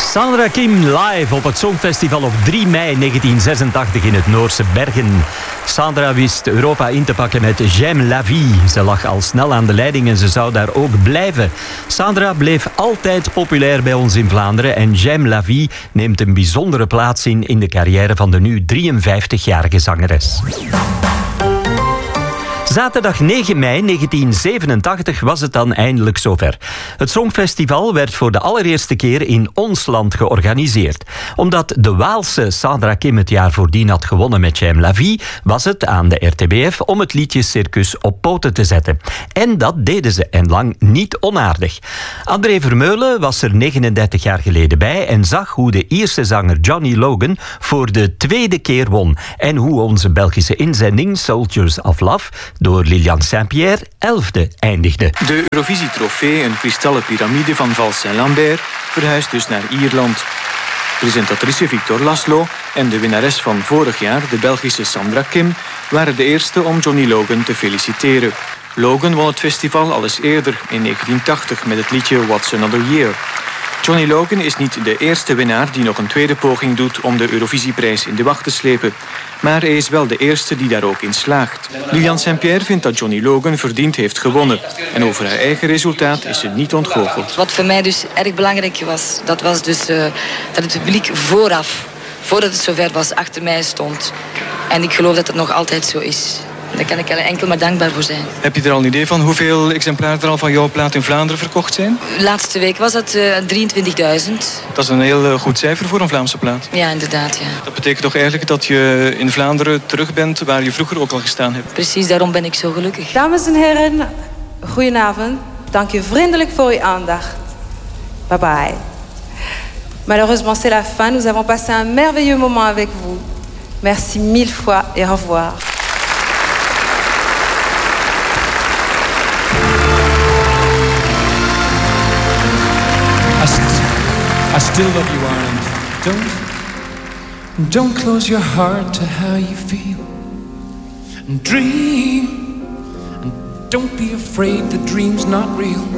Sandra Kim live op het Songfestival op 3 mei 1986 in het Noorse Bergen. Sandra wist Europa in te pakken met J'aime la vie. Ze lag al snel aan de leiding en ze zou daar ook blijven. Sandra bleef altijd populair bij ons in Vlaanderen en J'aime la vie neemt een bijzondere plaats in de carrière van de nu 53-jarige zangeres. Zaterdag 9 mei 1987 was het dan eindelijk zover. Het Songfestival werd voor de allereerste keer in ons land georganiseerd. Omdat de Waalse Sandra Kim het jaar voordien had gewonnen met J'aime la vie, was het aan de RTBF om het liedjescircus op poten te zetten. En dat deden ze, en lang niet onaardig. André Vermeulen was er 39 jaar geleden bij en zag hoe de Ierse zanger Johnny Logan voor de tweede keer won. En hoe onze Belgische inzending Soldiers of Love door Liliane Saint-Pierre 11e eindigde. De Eurovisie-trofee, een kristallen piramide van Val Saint-Lambert, verhuist dus naar Ierland. Presentatrice Victor Laszlo en de winnares van vorig jaar, de Belgische Sandra Kim, waren de eerste om Johnny Logan te feliciteren. Logan won het festival al eens eerder, in 1980, met het liedje What's Another Year. Johnny Logan is niet de eerste winnaar die nog een tweede poging doet om de Eurovisieprijs in de wacht te slepen. Maar hij is wel de eerste die daar ook in slaagt. Liliane Saint-Pierre vindt dat Johnny Logan verdiend heeft gewonnen. En over haar eigen resultaat is ze niet ontgoocheld. Wat voor mij dus erg belangrijk was, dat was dus dat het publiek voordat het zover was, achter mij stond. En ik geloof dat het nog altijd zo is. Daar kan ik enkel maar dankbaar voor zijn. Heb je er al een idee van hoeveel exemplaren er al van jouw plaat in Vlaanderen verkocht zijn? Laatste week was dat 23.000. Dat is een heel goed cijfer voor een Vlaamse plaat. Ja, inderdaad, ja. Dat betekent toch eigenlijk dat je in Vlaanderen terug bent waar je vroeger ook al gestaan hebt? Precies, daarom ben ik zo gelukkig. Dames en heren, goedenavond. Dank u vriendelijk voor uw aandacht. Bye bye. Malheureusement, c'est la fin. Nous avons passé un merveilleux moment avec vous. Merci mille fois et au revoir. I still love you, Ireland. Don't close your heart to how you feel. And dream. And don't be afraid the dream's not real.